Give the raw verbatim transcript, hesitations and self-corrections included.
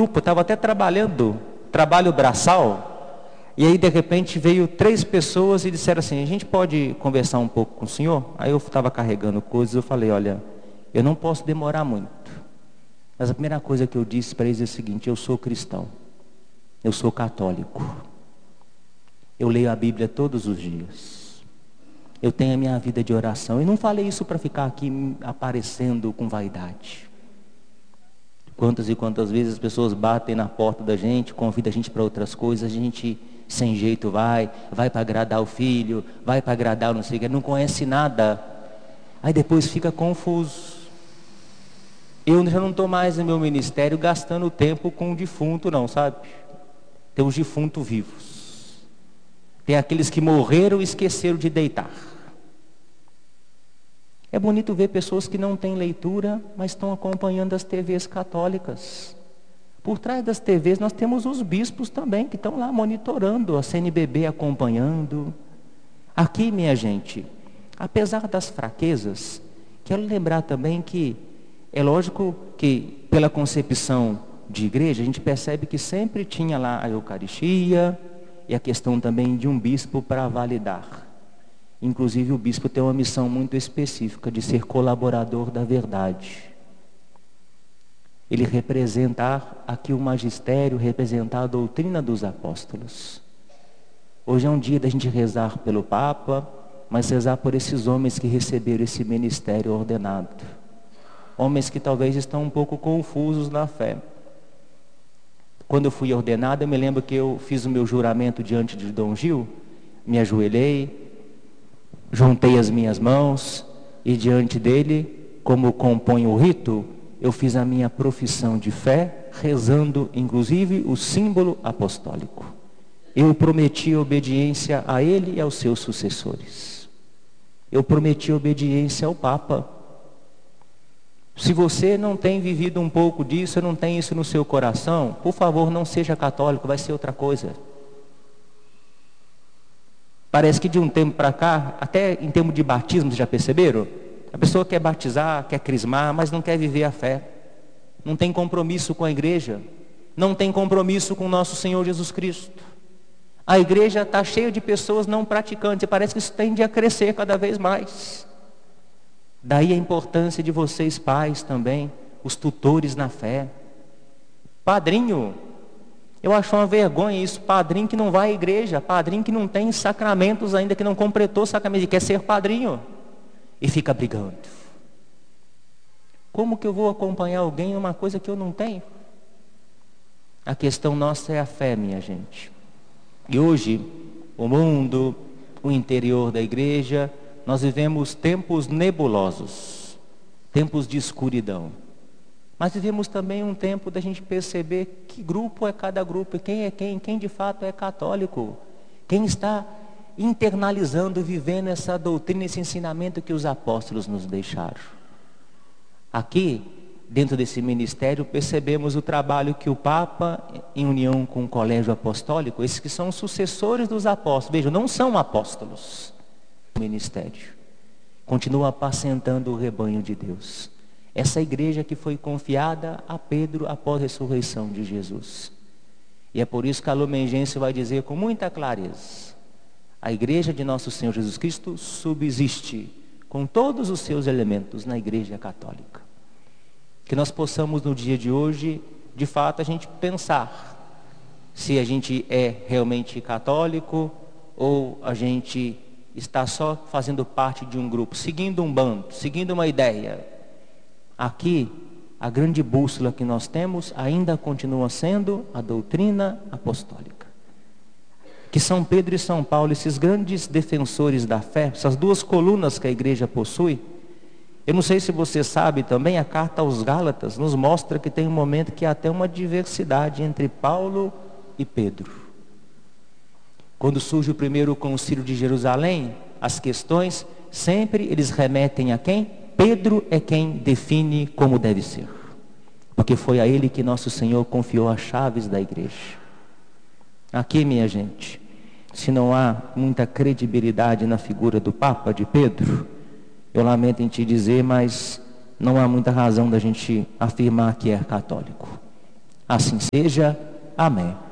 grupo, eu estava até trabalhando, trabalho braçal, e aí de repente veio três pessoas e disseram assim, a gente pode conversar um pouco com o senhor? Aí eu estava carregando coisas, eu falei, olha, eu não posso demorar muito. Mas a primeira coisa que eu disse para eles é o seguinte, eu sou cristão, eu sou católico, eu leio a Bíblia todos os dias, eu tenho a minha vida de oração. E não falei isso para ficar aqui aparecendo com vaidade. Quantas e quantas vezes as pessoas batem na porta da gente, convidam a gente para outras coisas, a gente sem jeito vai, vai para agradar o filho, vai para agradar o não sei o que, não conhece nada, aí depois fica confuso. Eu já não estou mais no meu ministério gastando tempo com o defunto não, sabe? Tem os defuntos vivos, tem aqueles que morreram e esqueceram de deitar. É bonito ver pessoas que não têm leitura, mas estão acompanhando as T Vs católicas. Por trás das T Vs nós temos os bispos também, que estão lá monitorando, a C N B B acompanhando. Aqui, minha gente, apesar das fraquezas, quero lembrar também que, é lógico que pela concepção de igreja, a gente percebe que sempre tinha lá a Eucaristia, e a questão também de um bispo para validar. Inclusive o bispo tem uma missão muito específica de ser colaborador da verdade. Ele representar aqui o magistério, representar a doutrina dos apóstolos. Hoje é um dia da gente rezar pelo Papa, mas rezar por esses homens que receberam esse ministério ordenado. Homens que talvez estão um pouco confusos na fé. Quando eu fui ordenado, eu me lembro que eu fiz o meu juramento diante de Dom Gil, me ajoelhei, juntei as minhas mãos e diante dele, como compõe o rito, eu fiz a minha profissão de fé, rezando inclusive o símbolo apostólico. Eu prometi obediência a ele e aos seus sucessores. Eu prometi obediência ao Papa. Se você não tem vivido um pouco disso, não tem isso no seu coração, por favor, não seja católico, vai ser outra coisa. Parece que de um tempo para cá, até em termos de batismo, vocês já perceberam? A pessoa quer batizar, quer crismar, mas não quer viver a fé. Não tem compromisso com a igreja. Não tem compromisso com o nosso Senhor Jesus Cristo. A igreja está cheia de pessoas não praticantes. E parece que isso tende a crescer cada vez mais. Daí a importância de vocês pais também, os tutores na fé. Padrinho, eu acho uma vergonha isso, padrinho que não vai à igreja, padrinho que não tem sacramentos ainda, que não completou sacramentos, e quer ser padrinho, e fica brigando. Como que eu vou acompanhar alguém em uma coisa que eu não tenho? A questão nossa é a fé, minha gente. E hoje, o mundo, o interior da igreja, nós vivemos tempos nebulosos, tempos de escuridão. Mas vivemos também um tempo da gente perceber que grupo é cada grupo, quem é quem, quem de fato é católico, quem está internalizando, vivendo essa doutrina, esse ensinamento que os apóstolos nos deixaram. Aqui, dentro desse ministério, percebemos o trabalho que o Papa, em união com o Colégio Apostólico, esses que são os sucessores dos apóstolos, vejam, não são apóstolos, o ministério, continua apacentando o rebanho de Deus. Essa igreja que foi confiada a Pedro após a ressurreição de Jesus. E é por isso que a Lumengense vai dizer com muita clareza, a igreja de nosso Senhor Jesus Cristo subsiste com todos os seus elementos na igreja católica. Que nós possamos no dia de hoje, de fato, a gente pensar se a gente é realmente católico ou a gente está só fazendo parte de um grupo, seguindo um bando, seguindo uma ideia. Aqui, a grande bússola que nós temos ainda continua sendo a doutrina apostólica. Que São Pedro e São Paulo, esses grandes defensores da fé, essas duas colunas que a igreja possui, eu não sei se você sabe também, a carta aos Gálatas nos mostra que tem um momento que há até uma diversidade entre Paulo e Pedro. Quando surge o primeiro concílio de Jerusalém, as questões sempre eles remetem a quem? Pedro é quem define como deve ser, porque foi a ele que nosso Senhor confiou as chaves da igreja. Aqui, minha gente, se não há muita credibilidade na figura do Papa, de Pedro, eu lamento em te dizer, mas não há muita razão da gente afirmar que é católico. Assim seja. Amém.